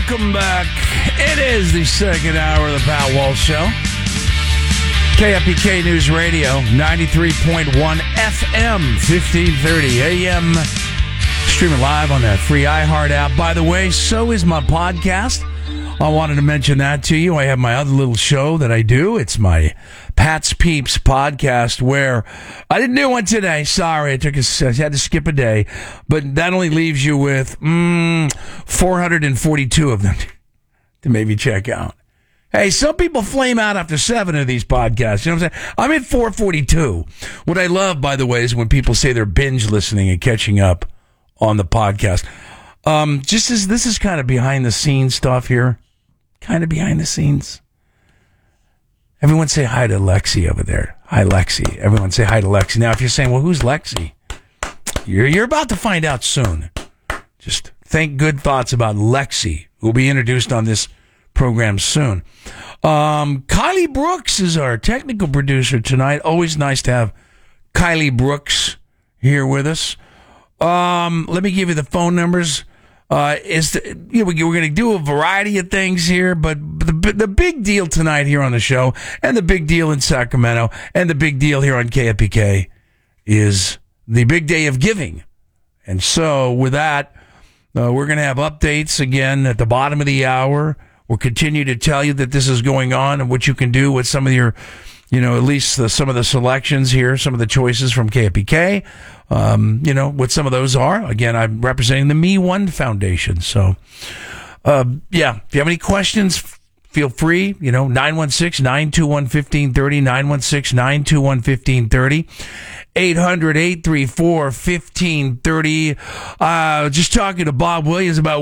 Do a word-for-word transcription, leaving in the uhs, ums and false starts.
welcome back. It is the second hour of the Pat Walsh Show. K F P K News Radio, ninety-three point one F M, fifteen thirty A M. Streaming live on that free iHeart app. By the way, so is my podcast. I wanted to mention that to you. I have my other little show that I do. It's my Pat's Peeps podcast, where I didn't do one today. Sorry, I took a, I had to skip a day. But that only leaves you with mm, four hundred forty-two of them to maybe check out. Hey, some people flame out after seven of these podcasts. You know what I'm saying? I'm at four forty-two. What I love, by the way, is when people say they're binge listening and catching up on the podcast. Um, just as this is kind of behind the scenes stuff here. Kind of behind the scenes. Everyone say hi to Lexi over there. Hi, Lexi. Everyone say hi to Lexi. Now, if you're saying, well, who's Lexi? You're, you're about to find out soon. Just think good thoughts about Lexi, who will be introduced on this program soon. Um, Kylie Brooks is our technical producer tonight. Always nice to have Kylie Brooks here with us. Um, let me give you the phone numbers. Uh, is the, you know, we're going to do a variety of things here, but the, the big deal tonight here on the show, and the big deal in Sacramento, and the big deal here on K F P K is the big day of giving. And so with that, uh, we're going to have updates again at the bottom of the hour. We'll continue to tell you that this is going on and what you can do with some of your, you know, at least the, some of the selections here, some of the choices from K F P K. Um, you know, what some of those are. Again, I'm representing the Me One Foundation. So, uh, yeah, if you have any questions, feel free, you know, nine one six, nine two one, one five three zero, nine one six, nine two one, one five three zero, eight hundred, eight three four, one five three zero. Uh, just talking to Bob Williams about